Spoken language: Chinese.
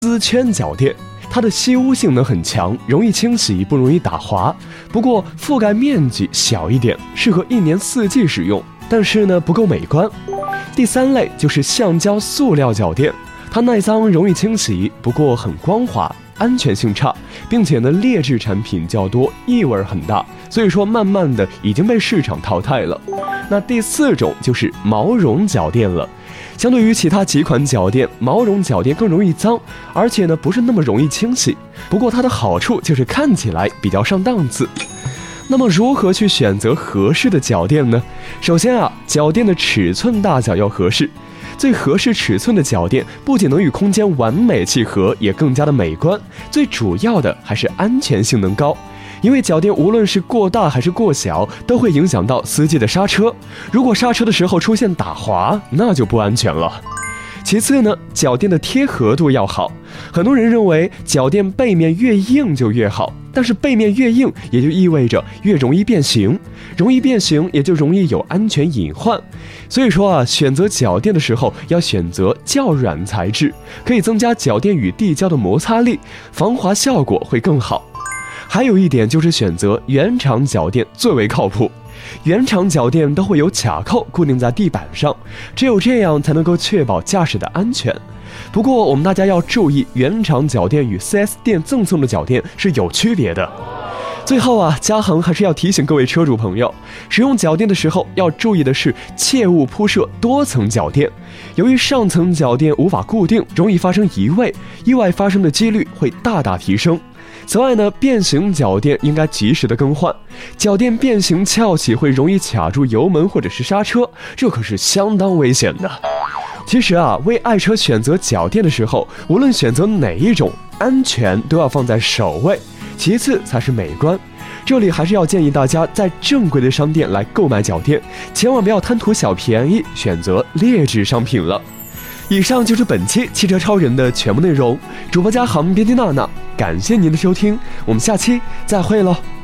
丝圈脚垫，它的吸污性能很强，容易清洗，不容易打滑。不过覆盖面积小一点，适合一年四季使用，但是呢不够美观。第三类就是橡胶塑料脚垫，它耐脏，容易清洗，不过很光滑，安全性差，并且呢劣质产品较多，异味很大，所以说慢慢的已经被市场淘汰了。那第四种就是毛绒脚垫了。相对于其他几款脚垫，毛绒脚垫更容易脏，而且呢不是那么容易清洗。不过它的好处就是看起来比较上档次。那么如何去选择合适的脚垫呢？首先啊，脚垫的尺寸大小要合适。最合适尺寸的脚垫不仅能与空间完美契合，也更加的美观。最主要的还是安全性能高。因为脚垫无论是过大还是过小，都会影响到司机的刹车。如果刹车的时候出现打滑，那就不安全了。其次呢，脚垫的贴合度要好。很多人认为脚垫背面越硬就越好，但是背面越硬也就意味着越容易变形，容易变形也就容易有安全隐患。所以说啊，选择脚垫的时候要选择较软材质，可以增加脚垫与地胶的摩擦力，防滑效果会更好。还有一点就是选择原厂脚垫最为靠谱。原厂脚垫都会有卡扣固定在地板上，只有这样才能够确保驾驶的安全。不过我们大家要注意，原厂脚垫与 4S 店赠送的脚垫是有区别的。最后啊，嘉恒还是要提醒各位车主朋友，使用脚垫的时候要注意的是，切勿铺设多层脚垫。由于上层脚垫无法固定，容易发生移位，意外发生的几率会大大提升。此外呢，变形脚垫应该及时的更换，脚垫变形翘起会容易卡住油门或者是刹车，这可是相当危险的。其实啊，为爱车选择脚垫的时候，无论选择哪一种，安全都要放在首位，其次才是美观。这里还是要建议大家在正规的商店来购买脚垫，千万不要贪图小便宜，选择劣质商品了。以上就是本期汽车超人的全部内容，主播嘉恒，编辑娜娜，感谢您的收听，我们下期再会喽。